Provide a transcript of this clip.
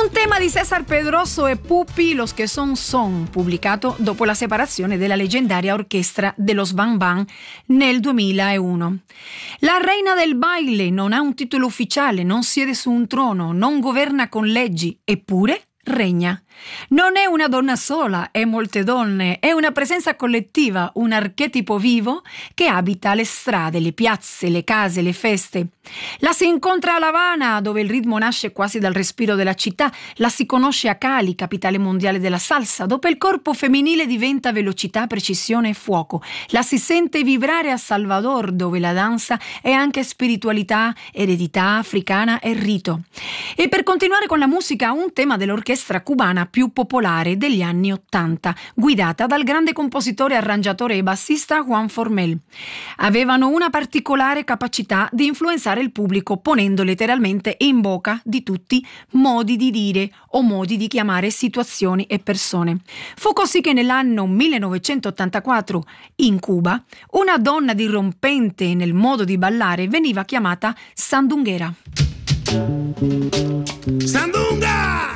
Un tema di César Pedroso e Pupi, Los que son, pubblicato dopo la separazione della leggendaria orchestra de Los Bang Bang nel 2001. La reina del baile non ha un titolo ufficiale, non siede su un trono, non governa con leggi, eppure regna. Non è una donna sola, è molte donne, è una presenza collettiva, un archetipo vivo che abita le strade, le piazze, le case, le feste. La si incontra a La Habana, dove il ritmo nasce quasi dal respiro della città, la si conosce a Cali, capitale mondiale della salsa, dove il corpo femminile diventa velocità, precisione e fuoco. La si sente vibrare a Salvador, dove la danza è anche spiritualità, eredità africana e rito. E per continuare con la musica, un tema dell'orchestra cubana più popolare degli anni '80, guidata dal grande compositore, arrangiatore e bassista Juan Formel. Avevano una particolare capacità di influenzare il pubblico, ponendo letteralmente in bocca di tutti modi di dire o modi di chiamare situazioni e persone. Fu così che nell'anno 1984, in Cuba, una donna dirompente nel modo di ballare veniva chiamata sandunguera. Sandunga!